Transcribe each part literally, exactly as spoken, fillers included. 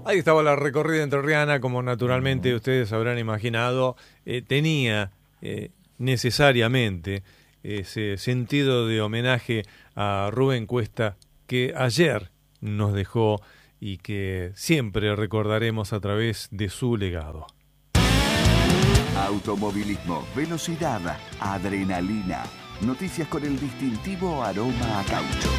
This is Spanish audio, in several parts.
Ahí estaba la recorrida entrerriana, como naturalmente ustedes habrán imaginado, eh, tenía eh, necesariamente ese sentido de homenaje a Rubén Cuesta, que ayer nos dejó y que siempre recordaremos a través de su legado. Automovilismo, velocidad, adrenalina. Noticias con el distintivo aroma a caucho.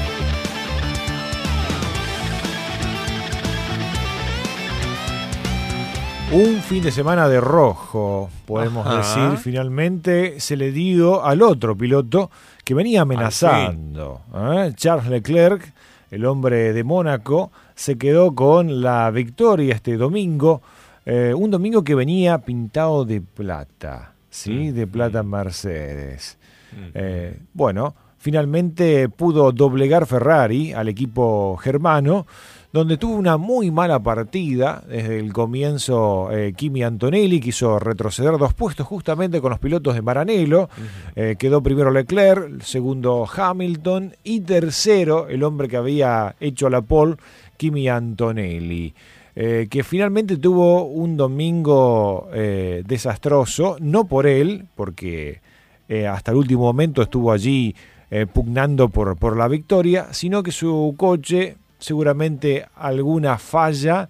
Un fin de semana de rojo, podemos Ajá. decir. Finalmente se le dio al otro piloto que venía amenazando. ¿eh? Charles Leclerc, el hombre de Mónaco, se quedó con la victoria este domingo. Eh, un domingo que venía pintado de plata, ¿sí? Mm. De plata Mercedes. Mm. Eh, bueno, finalmente pudo doblegar Ferrari al equipo germano, donde tuvo una muy mala partida desde el comienzo. eh, Kimi Antonelli quiso retroceder dos puestos justamente con los pilotos de Maranello. Uh-huh. eh, quedó primero Leclerc, segundo Hamilton y tercero el hombre que había hecho la pole, Kimi Antonelli, eh, que finalmente tuvo un domingo eh, desastroso, no por él, porque eh, hasta el último momento estuvo allí eh, pugnando por, por la victoria, sino que su coche, seguramente alguna falla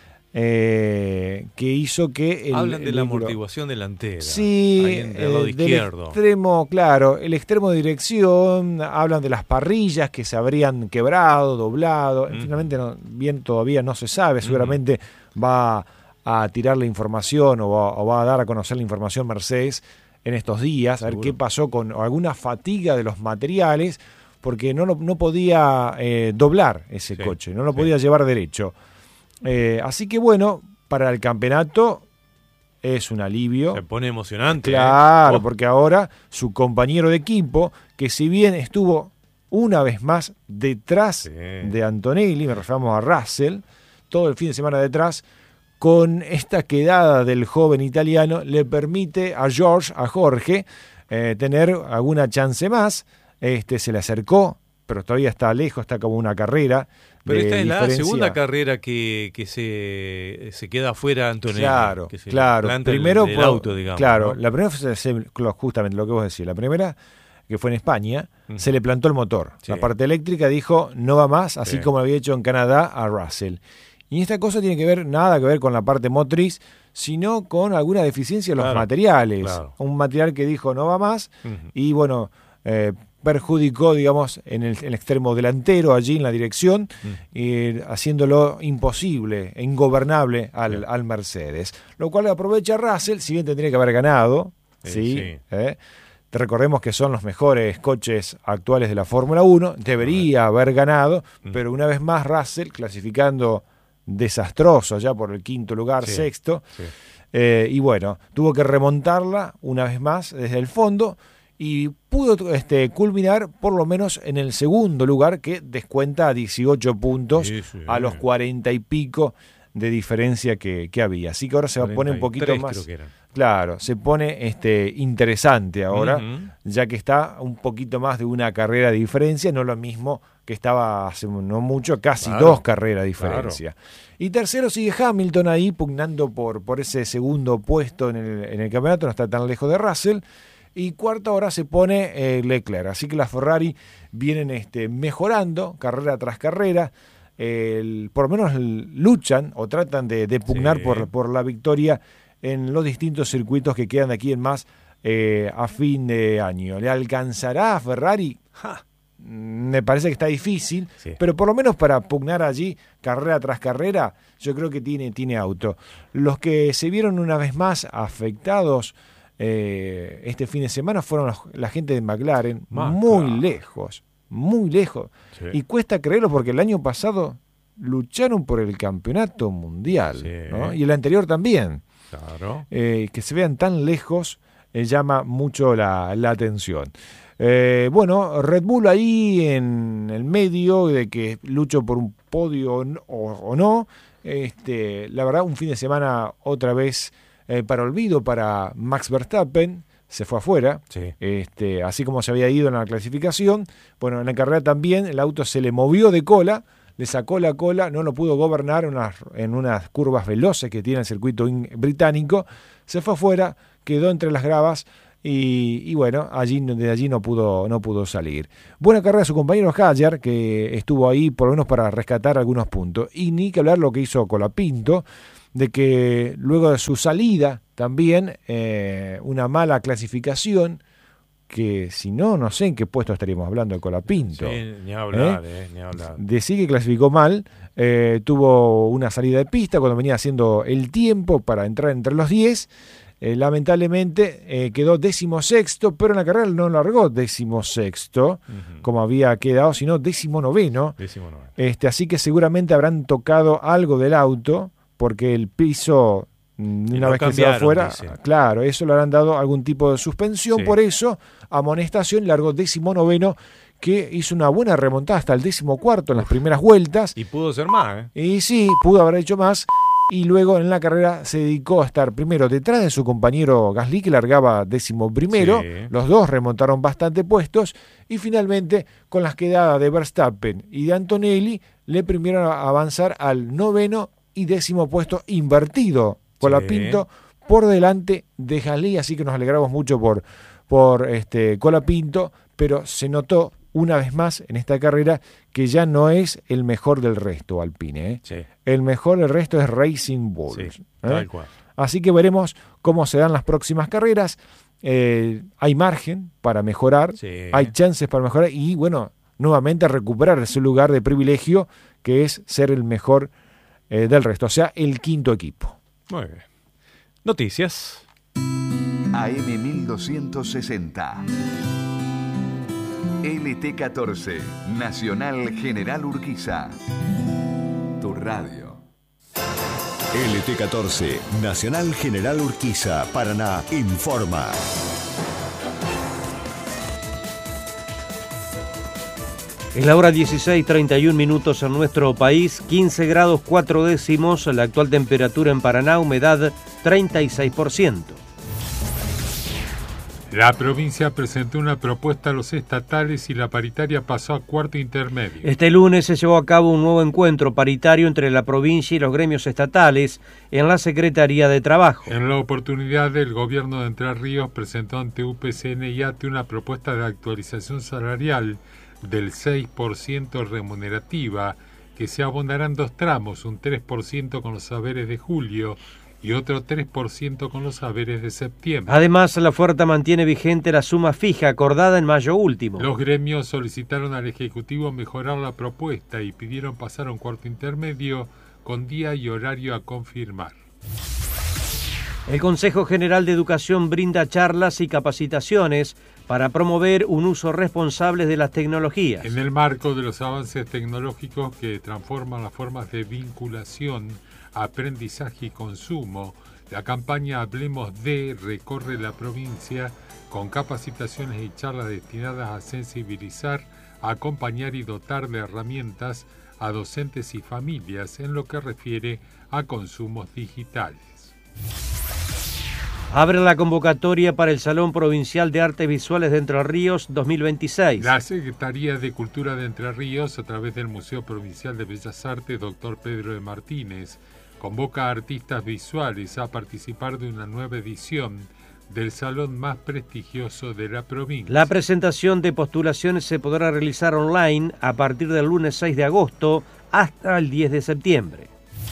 eh, que hizo que... El, Hablan de el la vehículo... amortiguación delantera. Sí, ahí en el lado eh, izquierdo. Del extremo, claro, el extremo de dirección. Hablan de las parrillas que se habrían quebrado, doblado. Mm. Finalmente no, bien todavía no se sabe. Seguramente mm. va a tirar la información o va, o va a dar a conocer la información Mercedes en estos días. Seguro. A ver qué pasó con alguna fatiga de los materiales, porque no, lo, no podía eh, doblar ese sí, coche, no lo sí. podía llevar derecho. Eh, así que bueno, para el campeonato es un alivio. Se pone emocionante. Claro, ¿eh? oh. porque ahora su compañero de equipo, que si bien estuvo una vez más detrás sí. de Antonelli, me referimos a Russell, todo el fin de semana detrás, con esta quedada del joven italiano, le permite a George, a Jorge, eh, tener alguna chance más. Este se le acercó, pero todavía está lejos, está como una carrera. Pero esta es la segunda carrera que, que se, se queda afuera Antonelli. Claro, que se claro. Primero del, del por, auto, digamos. Claro, ¿no? La primera fue justamente lo que vos decís. La primera, que fue en España, uh-huh. se le plantó el motor. Sí. La parte eléctrica dijo, no va más, así sí. como había hecho en Canadá a Russell. Y esta cosa tiene que ver, nada que ver con la parte motriz, sino con alguna deficiencia en los claro, materiales. Claro. Un material que dijo, no va más, uh-huh. y bueno... Eh, perjudicó, digamos, en el, en el extremo delantero, allí en la dirección, mm. eh, haciéndolo imposible e ingobernable al, sí. al Mercedes. Lo cual aprovecha Russell, si bien tendría que haber ganado, sí, ¿sí? sí. ¿Eh? Te recordemos que son los mejores coches actuales de la Fórmula uno, debería haber ganado, mm. pero una vez más Russell, clasificando desastroso ya por el quinto lugar, sí. sexto, sí. Eh, y bueno, tuvo que remontarla una vez más desde el fondo, y pudo este, culminar por lo menos en el segundo lugar, que descuenta dieciocho puntos sí, sí. a los cuarenta y pico de diferencia que, que había. Así que ahora se pone un poquito más... Claro, se pone este, interesante ahora, uh-huh. ya que está un poquito más de una carrera de diferencia, no lo mismo que estaba hace no mucho, casi claro, dos carreras de diferencia. Claro. Y tercero sigue Hamilton ahí, pugnando por, por ese segundo puesto en el, en el campeonato, no está tan lejos de Russell. Y cuarta hora se pone eh, Leclerc. Así que las Ferrari vienen este, mejorando carrera tras carrera. El, por lo menos luchan o tratan de, de pugnar sí. por, por la victoria en los distintos circuitos que quedan de aquí en más eh, a fin de año. ¿Le alcanzará a Ferrari? Ja, me parece que está difícil, sí. pero por lo menos para pugnar allí carrera tras carrera, yo creo que tiene, tiene auto. Los que se vieron una vez más afectados Eh, este fin de semana fueron los, la gente de McLaren, Maca. muy lejos, muy lejos. Sí. Y cuesta creerlo porque el año pasado lucharon por el campeonato mundial, sí. ¿no? Y el anterior también. Claro. Eh, que se vean tan lejos eh, llama mucho la, la atención. Eh, bueno, Red Bull ahí en el medio de que lucho por un podio o, o no. Este, la verdad, un fin de semana otra vez Eh, para olvido para Max Verstappen, se fue afuera, sí. este, así como se había ido en la clasificación. Bueno, en la carrera también el auto se le movió de cola, le sacó la cola, no lo pudo gobernar en unas, en unas curvas veloces que tiene el circuito británico, se fue afuera, quedó entre las gravas y, y bueno, allí, de allí no pudo, no pudo salir. Buena carrera de su compañero Haller, que estuvo ahí por lo menos para rescatar algunos puntos. Y ni que hablar lo que hizo Colapinto, de que luego de su salida también eh, una mala clasificación, que si no, no sé en qué puesto estaríamos hablando de Colapinto. Sí, ni hablar, ¿eh? Eh, ni hablar. De sí que clasificó mal, eh, tuvo una salida de pista cuando venía haciendo el tiempo para entrar entre los diez, eh, lamentablemente eh, quedó decimosexto, pero en la carrera no largó decimosexto, uh-huh. como había quedado, sino decimonoveno. Decimonoveno. Este, así que seguramente habrán tocado algo del auto, porque el piso, una vez que se va afuera, claro, eso le habrán dado algún tipo de suspensión, sí. Por eso, amonestación, largó decimonoveno, que hizo una buena remontada hasta el decimocuarto en las primeras vueltas. Y pudo ser más, ¿eh? Y sí, pudo haber hecho más, y luego en la carrera se dedicó a estar primero detrás de su compañero Gasly, que largaba décimo primero, sí. Los dos remontaron bastante puestos, y finalmente, con las quedadas de Verstappen y de Antonelli, le permitieron avanzar al noveno y décimo puesto invertido, Colapinto sí. por delante de Gasly, así que nos alegramos mucho por, por este Colapinto, pero se notó una vez más en esta carrera que ya no es el mejor del resto Alpine, ¿eh? Sí. El mejor del resto es Racing Bulls, sí, ¿eh? Tal cual. Así que veremos cómo se dan las próximas carreras. Eh, hay margen para mejorar, sí. Hay chances para mejorar y bueno, nuevamente recuperar ese lugar de privilegio que es ser el mejor Eh, del resto, o sea, el quinto equipo. Muy bien. Noticias. A M mil doscientos sesenta. L T catorce, Nacional General Urquiza. Tu radio. L T catorce, Nacional General Urquiza, Paraná, informa. Es la hora dieciséis, treinta y un minutos en nuestro país, quince grados cuatro décimos, la actual temperatura en Paraná, humedad treinta y seis por ciento. La provincia presentó una propuesta a los estatales y la paritaria pasó a cuarto intermedio. Este lunes se llevó a cabo un nuevo encuentro paritario entre la provincia y los gremios estatales en la Secretaría de Trabajo. En la oportunidad, el gobierno de Entre Ríos presentó ante U P C N y A T E una propuesta de actualización salarial del seis por ciento remunerativa, que se abonará en dos tramos, un tres por ciento con los saberes de julio y otro tres por ciento con los saberes de septiembre. Además, la oferta mantiene vigente la suma fija acordada en mayo último. Los gremios solicitaron al Ejecutivo mejorar la propuesta y pidieron pasar a un cuarto intermedio con día y horario a confirmar. El Consejo General de Educación brinda charlas y capacitaciones para promover un uso responsable de las tecnologías. En el marco de los avances tecnológicos que transforman las formas de vinculación, aprendizaje y consumo, la campaña Hablemos de recorre la provincia con capacitaciones y charlas destinadas a sensibilizar, a acompañar y dotar de herramientas a docentes y familias en lo que refiere a consumos digitales. Abre la convocatoria para el Salón Provincial de Artes Visuales de Entre Ríos dos mil veintiséis. La Secretaría de Cultura de Entre Ríos, a través del Museo Provincial de Bellas Artes doctor Pedro de Martínez, convoca a artistas visuales a participar de una nueva edición del salón más prestigioso de la provincia. La presentación de postulaciones se podrá realizar online a partir del lunes seis de agosto hasta el diez de septiembre.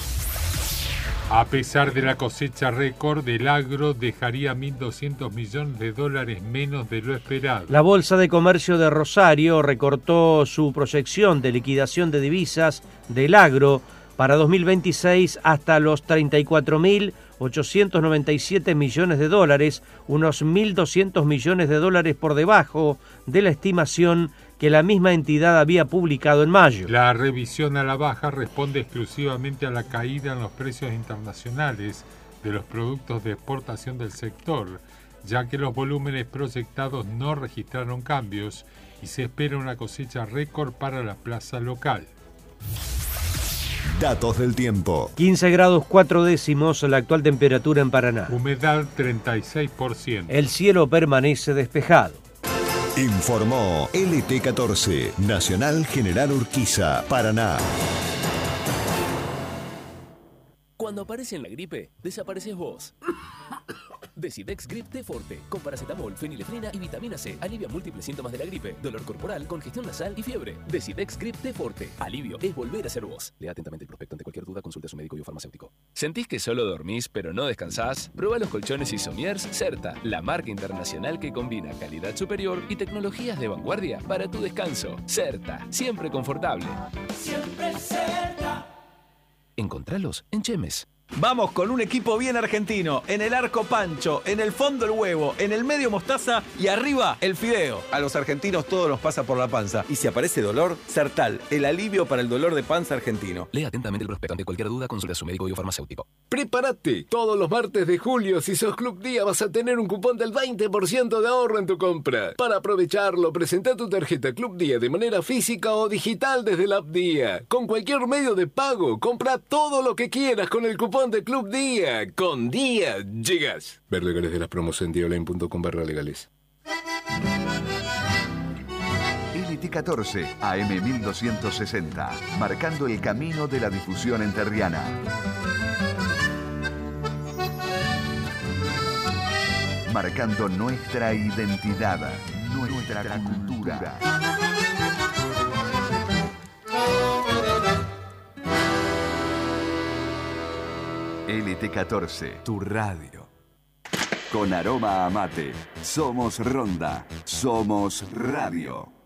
A pesar de la cosecha récord, el agro dejaría mil doscientos millones de dólares menos de lo esperado. La Bolsa de Comercio de Rosario recortó su proyección de liquidación de divisas del agro para dos mil veintiséis hasta los treinta y cuatro mil ochocientos noventa y siete millones de dólares, unos mil doscientos millones de dólares por debajo de la estimación que la misma entidad había publicado en mayo. La revisión a la baja responde exclusivamente a la caída en los precios internacionales de los productos de exportación del sector, ya que los volúmenes proyectados no registraron cambios y se espera una cosecha récord para la plaza local. Datos del tiempo. quince grados cuatro décimos la actual temperatura en Paraná. Humedad treinta y seis por ciento. El cielo permanece despejado. Informó L T catorce, Nacional General Urquiza, Paraná. Cuando aparece en la gripe, desapareces vos. Decidex Grip T Forte, con paracetamol, fenilefrina y vitamina C. Alivia múltiples síntomas de la gripe, dolor corporal, congestión nasal y fiebre. Decidex Grip T Forte. Alivio es volver a ser vos. Lea atentamente el prospecto. Ante cualquier duda, consulte a su médico y o farmacéutico. ¿Sentís que solo dormís pero no descansás? Prueba los colchones Isomiers Certa, la marca internacional que combina calidad superior y tecnologías de vanguardia para tu descanso. Certa, siempre confortable. Siempre Certa. Encontralos en Chemes. Vamos con un equipo bien argentino. En el arco Pancho, en el fondo el huevo, en el medio mostaza y arriba el fideo. A los argentinos todo nos pasa por la panza. Y si aparece dolor, Sertal, el alivio para el dolor de panza argentino. Lea atentamente el prospecto. Ante cualquier duda, consulta a su médico y o farmacéutico. ¡Prepárate! Todos los martes de julio, si sos Club Día, vas a tener un cupón del veinte por ciento de ahorro en tu compra. Para aprovecharlo, presenta tu tarjeta Club Día de manera física o digital desde la app Día. Con cualquier medio de pago, compra todo lo que quieras con el cupón de Club Día. Con Día llegas. Ver legales de las promos en dioline punto com barra legales. L T catorce, A M mil doscientos sesenta, marcando el camino de la difusión enterriana. Marcando nuestra identidad, nuestra, nuestra cultura. L T catorce, tu radio. Con aroma a mate. Somos Ronda. Somos Radio.